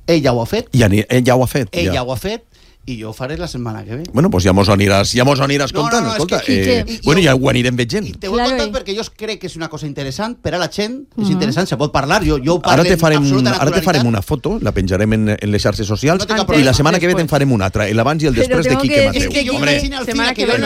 Ell ja ho ha fet. Ell ja ho ha fet. Ell ja ho ha fet. I jo ho faré la setmana que ve. Bueno, pues ja mos aniràs contant, escolta. Bueno, ja ho anirem veient. I t'ho he contat perquè jo crec que és una cosa interessant per a la gent, és interessant, se pot parlar, jo ho parlo amb absoluta naturalitat. Ara te farem una foto, la penjarem en les xarxes socials, i la setmana que ve te'n farem una altra, l'abans i el després de Quique Mateu. És que jo m'imagino al cine que ve,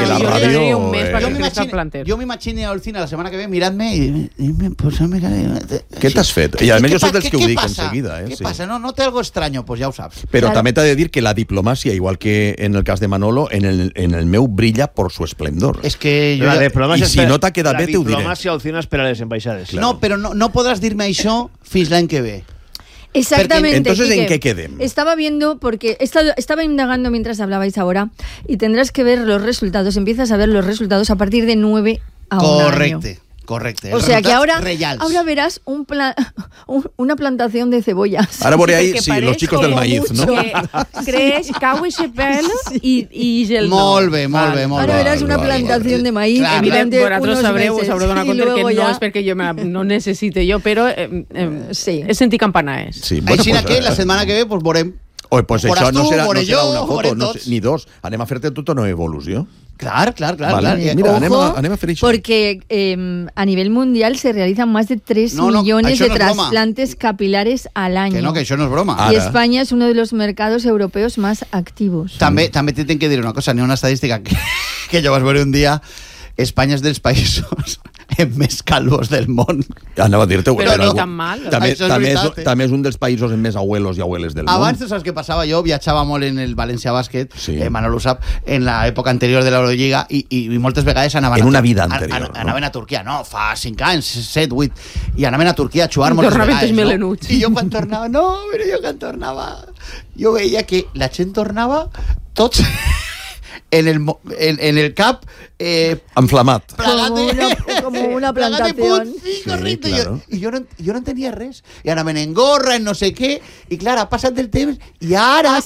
jo m'imagino al cine la setmana que ve mirant-me i posant-me cara... Què t'has fet? I a més jo soc dels que ho dic enseguida. Què passa? No té algo extraño, pues ja ho saps. Però també t'he de dir que la diplomàcia, igual que en el cas de Manolo, en el meu brilla por su esplendor. És que jo... I si no t'ha quedat bé, t'ho diré. La diplomàcia al cine és per a les ambaixades. No, però no podràs dir-me això fins l'any que ve. Exactamente. Entonces, Quique, ¿en qué quedemos? Estaba viendo, porque estaba indagando mientras hablabais ahora, y tendrás que ver los resultados. Empiezas a ver los resultados a partir de 9 a 1 año. Correcte. O sea que ahora verás una plantación de cebollas. Ahora por ahí, sí, los chicos del maíz, ¿no? Creix, cau i se pèl i gel. Molt bé. Ahora verás una plantación de maíz. Evidentment, vosaltres us haureu donat compte que no és perquè jo no necessite jo, però he sentit campanaes. Sí, així que la setmana que ve pues veurem. Pues això no serà una foto, ni dos. Anem a fer-te tota una evolució. Claro. Mira, anem a fer això. Porque a nivel mundial se realizan más de 3 millones de trasplantes capilares al año. Que això no és broma. Y España es uno de los mercados europeos más activos. També te tenc que dir una cosa, n'hi ha una estadística que jo vaig veure un dia. Espanya és dels països amb més calvos del món. Anava a dir-te... Però no tan mal. També és un dels països amb més abuelos i abueles del món. Abans, tu saps què passava? Jo viatjava molt en el València Bàsquet, Manolo ho sap, en l'època anterior de l'Eurolliga, i moltes vegades anaven en una vida anterior. Anaven a Turquia, fa 5 anys, 7, 8, i anaven a Turquia a jugar moltes vegades. I jo quan tornava, jo veia que la gent tornava tots... en el cap inflamat como una plantación claro. I jo no entenia res i anaven en gorra, en no sé què i clar, ha passat el temps i ara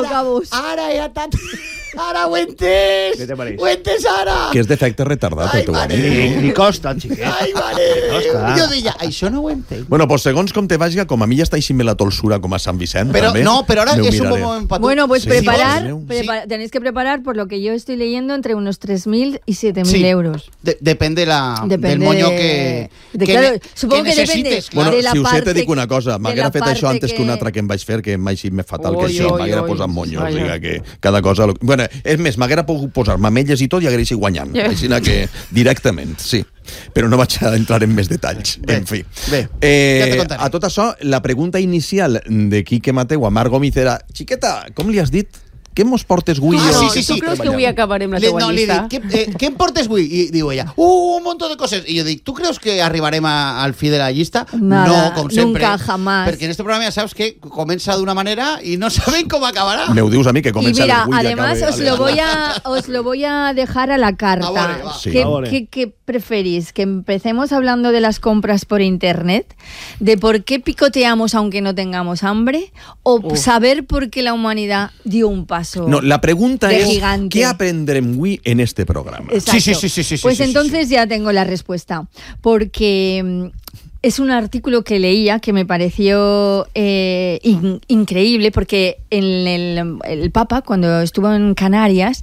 ara ho he entès ara que és d'efecte retardat li costa, xiquet. Ai, mare, jo deia, això no ho entenc. Bueno, pues segons com te vagi, com a mi ja està així la tolsura com a Sant Vicent, pero també, ahora es un poco empatado. Bueno, pues tenéis que preparar, por lo que yo estoy leyendo, entre unos 3.000 y 7.000 euros. Depende del moño que supongo que necessites. Bueno, de la si parte, usted te dic una cosa, m'haguera fet això antes que un altre que em vaig fer, que mai més fatal que això, m'haguera posat moños, o sigui que cada cosa... Bueno, és més, m'haguera pogut posar mamelles i tot i haguera així guanyant, així que directament, sí. Però no vaig a entrar en més detalls. En fi. A tot això, la pregunta inicial de Quique Mateu a Marc Gómez era: xiqueta, com li has dit? Què mos portes avui? Sí. Tu creus que avui acabarem la teua llista? Què em portes avui? I diu ella, un montón de coses. I jo dic, tu creus que arribarem al fi de la llista? Nada, no, com sempre. Nunca, jamás. Perquè en este programa ja saps que comença d'una manera i no sabem com acabarà. Me ho dius a mi, que comença y mira, avui i además os lo voy a dejar a la carta. ¿Qué preferís? ¿Que empecemos hablando de las compras por internet? ¿De por qué picoteamos aunque no tengamos hambre? ¿O saber por qué la humanidad dio un paso? No, la pregunta es gigante. ¿qué aprendrem avui en este programa? Exacto. Sí. Pues entonces ya tengo la respuesta. Porque es un artículo que leía que me pareció increíble, porque el Papa, cuando estuvo en Canarias,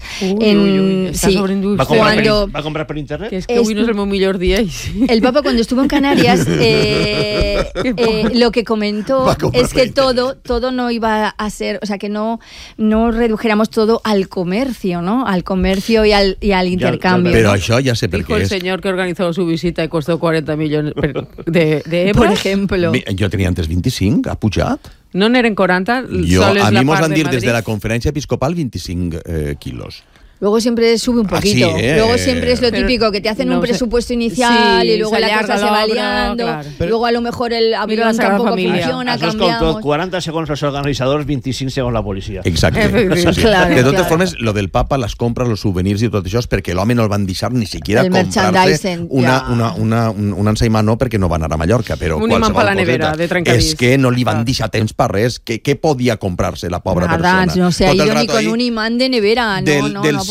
¿Va a comprar por internet? Que es que hoy no es el mejor día. El Papa, cuando estuvo en Canarias, lo que comentó es que todo no iba a ser, o sea, que no redujéramos todo al comercio, ¿no? Al comercio y al intercambio. Pero això ja sé per Dijo què el és. señor que organizó su visita y costó 40 millones de euros. Por ejemplo. Jo tenia antes 25, ha pujat. No n'eren 40, A mi mos van dir des de la conferència episcopal 25 quilos. Luego siempre sube un poquito. Luego siempre es lo típico, que te hacen un presupuesto inicial y luego la cosa se va liando. Claro. Luego a lo mejor el avión tampoco funciona, cambiamos. 40 segons els organitzadors, 25 segons la policia. Exacte. Claro, de totes formes, lo del Papa, les compres, els souvenirs i tot això és perquè l'home no el van deixar ni siquiera comprar-se un ensaïmar, no, perquè no va anar a Mallorca, però un imant per la nevera, de trencadís. És que no li van deixar temps per res. Què podia comprar-se la pobra persona? No se ha ido ni con un imán de nevera. No,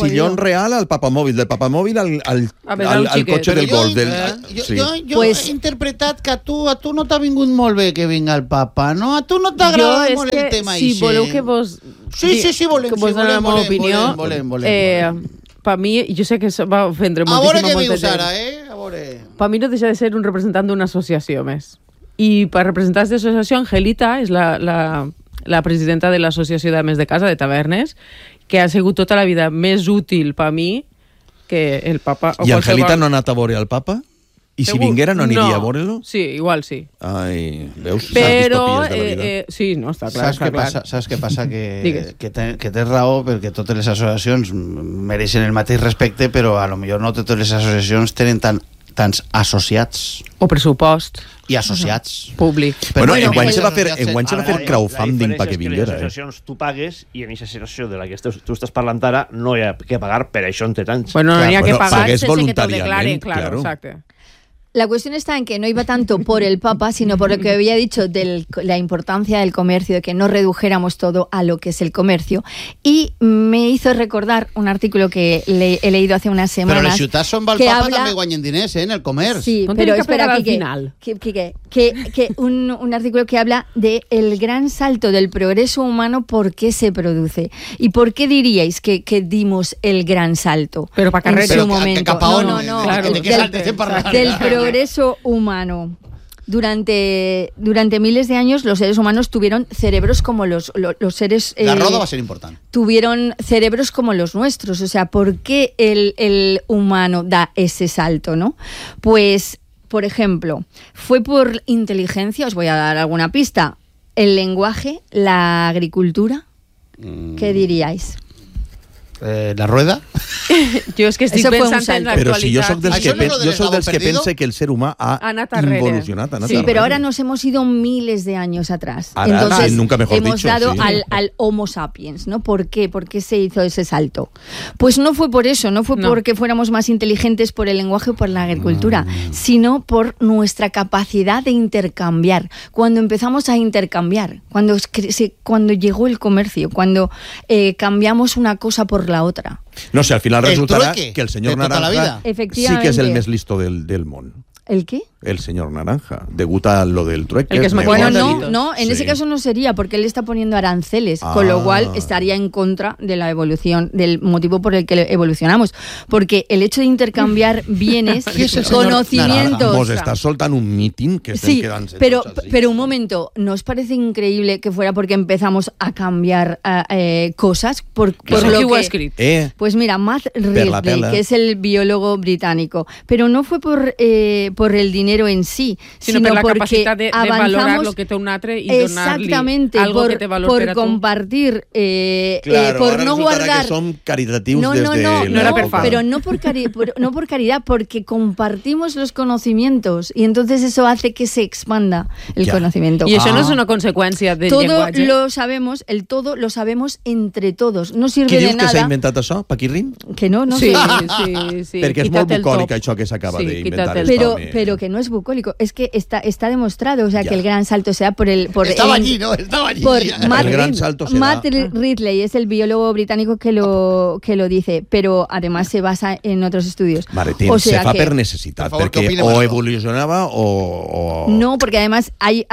sillón real al papamòbil, del papamòbil al cotxe del golf. Jo he interpretat que a tu no t'ha vingut molt bé que vinga el papa, no? A tu no t'agrada molt el tema si voleu que vos... Sí, volem. Que vos donem la meva opinió. Volem. Per mi, jo sé que va ofendre moltíssim a veure què dius ara, a veure... Per mi no deixa de ser un representant d'una associació més. I per representants d'associació, Angelita és la presidenta de l'associació d'Ames de Casa, de Tavernes, que ha sigut tota la vida més útil per mi que el papa. I Angelita no ha anat a veure el papa? I si vinguera no aniria a veure-lo? Sí, igual sí. Ai, veus? Però, sí, no, està clar. Saps què passa? Que tens raó, perquè totes les associacions mereixen el mateix respecte, però a lo millor no totes les associacions tenen tants associats. O pressupost. I associats. Públic. Bueno, enguany se va fer crowdfunding perquè vinguera. Les associacions tu pagues i en aquesta associació de la que tu estàs parlant ara no hi ha que pagar per això, entre tants. Bueno, no hi ha que pagar sense que t'ho declaren, claro, exacte. La cuestión está en que no iba tanto por el Papa, sino por lo que había dicho de la importancia del comercio, de que no redujéramos todo a lo que es el comercio. Y me hizo recordar un artículo que he leído hace unas semanas. Pero les ciutats on va el Papa també guanyen diners, en el comerç. Sí, pero espera, un artículo que habla de el gran salto del progreso humano, por qué se produce. ¿Y por qué diríais que dimos el gran salto? Pero para carreras. En su momento. No. Claro. Del progreso humano. Durante miles de años los seres humanos tuvieron cerebros como los seres... La roda va a ser importante. Tuvieron cerebros como los nuestros. O sea, ¿por qué el humano da ese salto, no? Pues, por ejemplo, fue por inteligencia, os voy a dar alguna pista. El lenguaje, la agricultura, ¿qué diríais? La rueda? Jo és que estic pensant en l'actualitat. Però si jo soc dels que pense que el ser humà ha involucionat. Sí, pero ahora nos hemos ido miles de años atrás. Ahora, entonces nunca mejor hemos dicho, dado sí. al Homo sapiens, ¿no? ¿Por qué? ¿Por qué se hizo ese salto? Pues no fue por eso, no fue porque fuéramos más inteligentes por el lenguaje o por la agricultura, sino por nuestra capacidad de intercambiar. Cuando empezamos a intercambiar, cuando llegó el comercio, cuando cambiamos una cosa por la otra. No sé, al final resultarà que el senyor Naranja sí que és el més listo del món. ¿El qué? El señor Naranja, degut a lo del trueque. Bueno, no, en ese caso no sería, porque él está poniendo aranceles, con lo cual estaría en contra de la evolución, del motivo por el que evolucionamos. Porque el hecho de intercambiar bienes, conocimientos... Vos estás soltando un mítin que estén quedant-se tots así. Pero un momento, ¿no os parece increíble que fuera porque empezamos a cambiar cosas? Por lo que... ho ha escrit? Pues mira, Matt Ridley, que es el biólogo británico, pero no fue por el dinero en sí, sino per la capacitat de valorar lo que té un altre i donar-li algo que té valor per a tu. Por compartir, claro, por no guardar... que som caritatius no, pero no por caridad, porque compartimos los conocimientos y entonces eso hace que se expanda el conocimiento. Y eso no es una consecuencia del llenguatge. Todo lo sabemos entre todos. No sirve de nada... Qui dius que s'ha inventat això, Paquirrin? Que no sé. Sí. Perquè és molt bucòlic això que s'acaba d'inventar. Pero que no es bucólico, es que está demostrado, o sea, que el gran salto sea por Estaba allí, ¿no? Estaba allí. Por Matt Ridley es el biólogo británico que lo dice, pero además se basa en otros estudios. Martín, o sea, se fa per necessitat, perquè o evolucionava o... No, porque además hay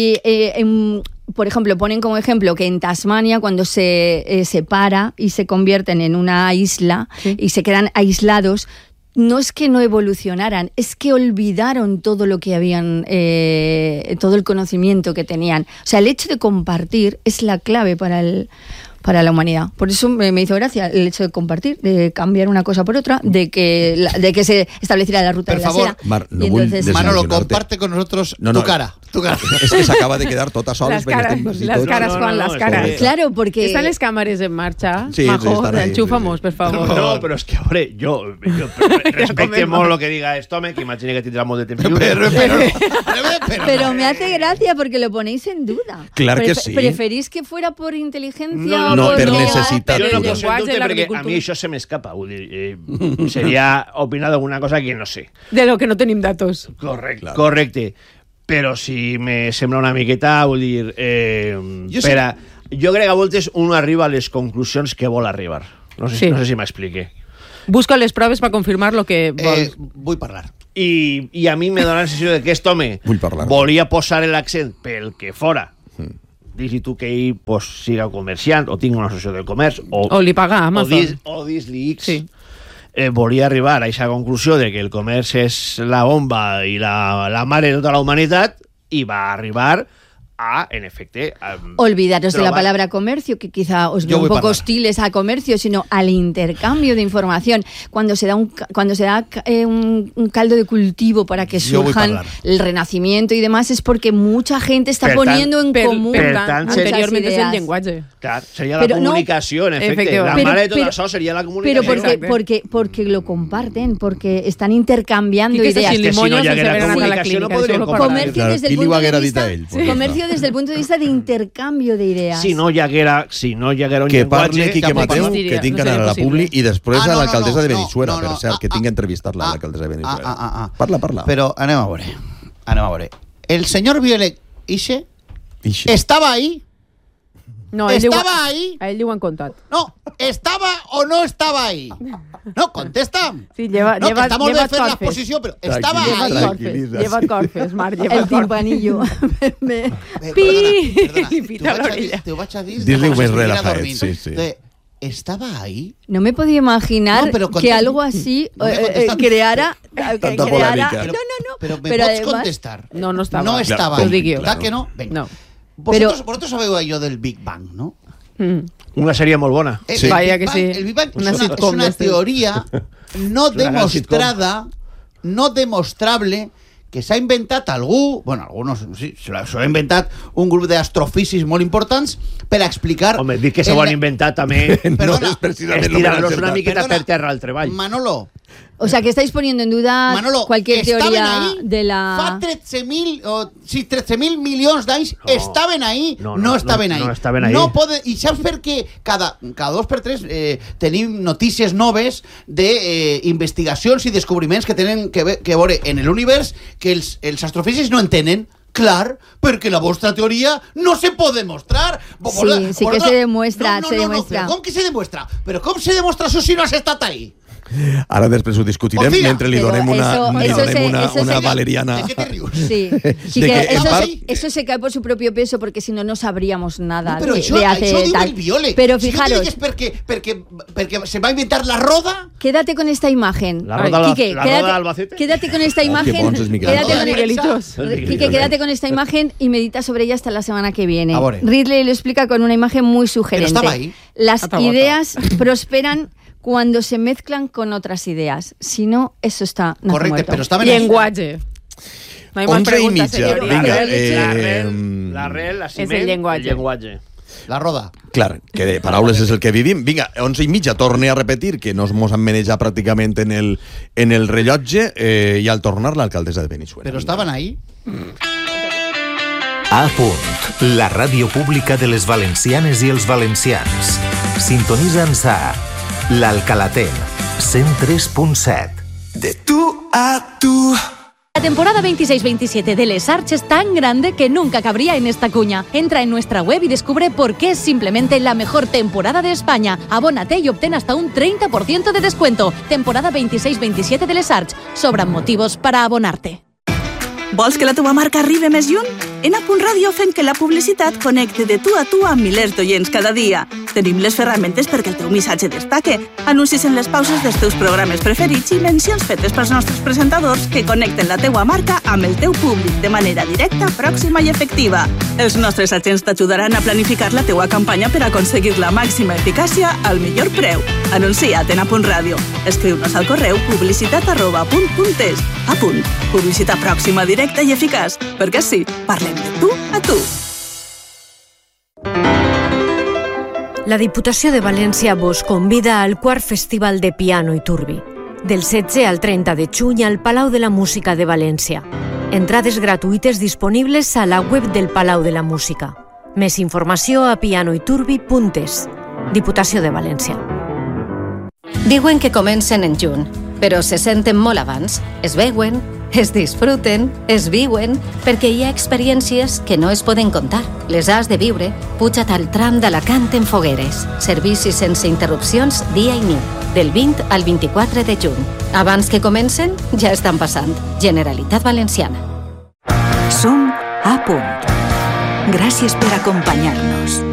por ejemplo, ponen como ejemplo que en Tasmania, cuando se separa y se convierten en una isla y se quedan aislados, no es que no evolucionaran, es que olvidaron todo lo que habían, todo el conocimiento que tenían. O sea, el hecho de compartir es la clave para la humanidad. Por eso me hizo gracia el hecho de compartir, de cambiar una cosa por otra, de que se estableciera la ruta de la seda. Manolo, comparte con nosotros tu cara. Es que s'acaba de quedar totes soles. Les cares quan les cares. Claro, porque... Estan les càmeres en marxa? Sí, Majo, enxufa-mos, per favor. No, però és que, a veure, jo respecte molt lo que diga Stome, que imagine que tindrà molt de temps lliure. Pero me hace gracia porque lo ponéis en duda. Clar que sí. ¿Preferís que fuera por inteligencia o por per necessitat? Jo no poso en dubte perquè a mi això se m'escapa. Seria opinar d'alguna cosa que no sé. De lo que no tenim datos. Correcte. Però si me sembla una miqueta, vull dir... jo crec que a voltes un arriba a les conclusions que vol arribar. No sé si m'explique. Busca les proves per confirmar el que vols. Vull parlar. I a mi me dona la sensació de que aquest home volia posar l'accent pel que fora. Dis-li tu que ell siga comerciant o tingui una associació del comerç o li paga a Amazon o dis-li X. Volia arribar a aquesta conclusió de que el comerç és la bomba i la mare de tota la humanitat i va arribar a, en efecte... Olvidaros de la palabra comercio, que quizá os veo un poco hostiles a comercio, sino al intercambio de información. Cuando se da un caldo de cultivo para que surjan el renacimiento y demás, es porque mucha gente está poniendo en común anteriormente es el lenguaje. Clar, seria la comunicació, en efecte. La mare de tot això seria la comunicació. Pero porque lo comparten, porque están intercambiando ideas. Que si no hi haguera comunicació no podríem compartir. Comercio desde el punto de vista de intercambio de ideas. Si no hi haguera un que parli Quique Mateu, que tinc que anar a la Publi, i després a l'alcaldessa de Benissuera, per cert, que tinc que entrevistar-la, l'alcaldessa de Benissuera. Parla. Però anem a veure. El senyor Bielek Ixe estava ahí. No, estava ahí. A ell li ho han contat. No, ¿estaba o no estaba ahí? No, contesta. Sí, lleva que estamos de hacer la exposición, pero estaba ahí. Lleva corfes, Marc, lleva el timpanillo. Pita l'orella. Te ho vaig a dir. Dir-li més relajadet, sí. ¿Estaba ahí? No me podía imaginar que algo así creara... Tanta polèmica. Pero me pots contestar. No estava. No estava ahí. Ho dic jo. ¿Verdad que no? Venga. No. Vosotros sabeu allò del Big Bang, ¿no? Una sèrie molt bona. Vaya que sí. El Big Bang es una teoría no demostrada, no demostrable, que s'ha inventat algú, bueno, alguns sí, s'ho ha inventat un grup d'astrofísics molt importants per a explicar... Home, dir que s'ho han inventat també no és precisament estirar-los una miqueta per terra al treball. Manolo, o sea, que estáis poniendo en duda cualquier teoría de la... Fa 13.000 milions d'anys estaven ahí, no estaven ahí. No poden, i saps per què cada 2 per 3 tenim notícies noves d'investigacions i descobriments que tenen que veure en l'univers que els astrofísics no entenen? Clar, perquè la vostra teoria no se pot demostrar. Sí que se demuestra. Però com que se demuestra? Però com se demostra això si no has estat ahí? Ara després ho discutirem mentre li donem una valeriana. ¿De qué te ríes? Sí, que eso se cae por su propio peso, porque si no, no sabríamos nada de hace tal. Pero fijaros, si no porque se va a inventar la roda. Quédate con esta imagen. La roda de Albacete. Quédate con esta imagen. Quique, quédate con esta imagen y medita sobre ella hasta la semana que viene. Ridley lo explica con una imagen muy sugerente. Pero estaba ahí. Las ideas prosperan cuando se mezclan con otras ideas. Si no, eso está... Correcte, però estava en... Llenguatge. No hay más preguntas, señoría. L'arrel, la ciment, el llenguatge. La roda. Clar, que de paraules és el que vivim. Vinga, 11:30, torne a repetir que nos mos han manejat pràcticament en el rellotge i al tornar l'alcaldessa de Benissuera. Però estaven ahí? A punt, la ràdio pública de les valencianes i els valencians. Sintonitza'ns a l'Alcalaten, 103.7. De tú a tú. La temporada 26-27 de Les Arts es tan grande que nunca cabría en esta cuña. Entra en nuestra web y descubre por qué es simplemente la mejor temporada de España. Abónate y obtén hasta un 30% de descuento. Temporada 26-27 de Les Arts. Sobran motivos para abonarte. Vols que la teva marca arribi més lluny? En A Punt Ràdio fem que la publicitat connecte de tu a tu amb milers d'oients cada dia. Tenim les ferramentes perquè el teu missatge destaque, anuncis en les pauses dels teus programes preferits i mencions fetes pels nostres presentadors que connecten la teua marca amb el teu públic de manera directa, pròxima i efectiva. Els nostres agents t'ajudaran a planificar la teua campanya per aconseguir la màxima eficàcia al millor preu. Anuncia't en A Punt Ràdio. Escriu-nos al correu publicitat@apunt.es. A Punt. Publicitat pròxima, directa i eficaç. Perquè sí, parlem de tu a tu. La Diputació de València vos convida al quart Festival de Piano i Turbi, del 16 al 30 de juny al Palau de la Música de València. Entrades gratuïtes disponibles a la web del Palau de la Música. Més informació a pianoiturbi.es. Diputació de València. Diuen que comencen en juny, però se senten molt abans. Es veuen, Es disfruten, es viuen, perquè hi ha experiències que no es poden contar. Les has de viure. Puja't al tram d'Alacant en Fogueres. Servicis sense interrupcions dia i nit, del 20 al 24 de juny. Abans que comencen, ja estan passant. Generalitat Valenciana. Som a punt. Gràcies per acompanyar-nos.